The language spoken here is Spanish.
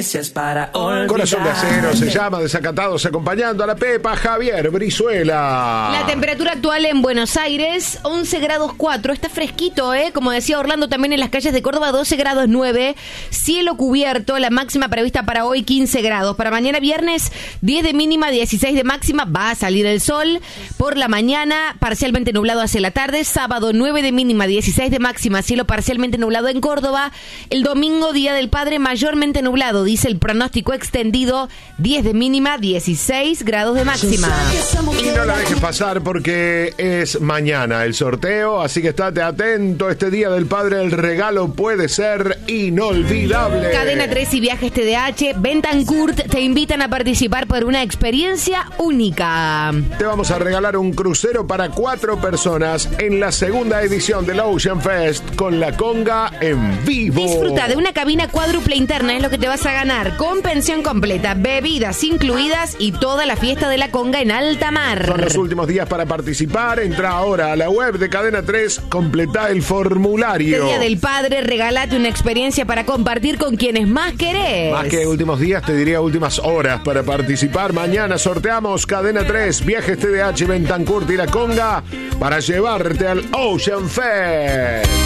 caricias para olvidar. Corazón de acero se llama, Desacatados, acompañando a la Pepa, Javier Brizuela. La temperatura actual en Buenos Aires, 11 grados 4. Está fresquito, como decía Orlando, también en las calles de Córdoba, 12 grados 9. Cielo cubierto, la máxima prevista para hoy, 15 grados. Para mañana viernes, 10 de mínima, 16 de máxima. Va a salir el sol por la mañana, parcialmente nublado hacia la tarde. Sábado, 9 de mínima, 16 de máxima, cielo parcialmente nublado en Córdoba. El domingo, Día del Padre, mayormente nublado, dice el pronóstico extendido, 10 de mínima, 16 grados de máxima. Y no la dejes pasar porque es mañana el sorteo, así que estate atento. Este Día del Padre el regalo puede ser inolvidable. Cadena 3 y Viajes TDH, Bentancurt te invitan a participar por una experiencia única. Te vamos a regalar un crucero para 4 personas en la segunda edición del Ocean Fest con la conga en vivo. Disfruta de una cabina cuádruple interna, es lo que te vas a ganar, con pensión completa, bebidas incluidas y toda la fiesta de la conga en alta mar. Son los últimos días para participar. Entra ahora a la web de Cadena 3, completá el formulario. Este Día del Padre, regálate una experiencia para compartir con quienes más querés. Más que últimos días, te diría últimas horas para participar. Mañana sorteamos Cadena 3, Viajes TDH, Bentancurt y la conga para llevarte al Ocean Fest.